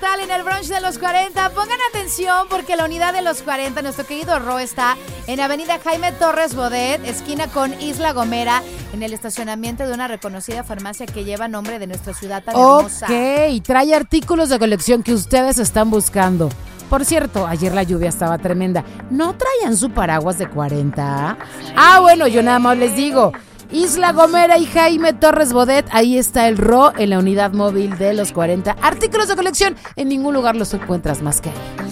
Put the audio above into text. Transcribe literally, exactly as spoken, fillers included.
tal en el brunch de los cuarenta? Pongan atención porque la unidad de los cuarenta, nuestro querido Ro, está en Avenida Jaime Torres Bodet, esquina con Isla Gomera, en el estacionamiento de una reconocida farmacia que lleva nombre de nuestra ciudad tan hermosa. Ok, trae artículos de colección que ustedes están buscando. Por cierto, ayer la lluvia estaba tremenda. ¿No traían su paraguas de cuarenta? Ah, bueno, yo nada más les digo. Isla Gomera y Jaime Torres Bodet, ahí está el Ro en la unidad móvil de los cuarenta. Artículos de colección, en ningún lugar los encuentras más que ahí.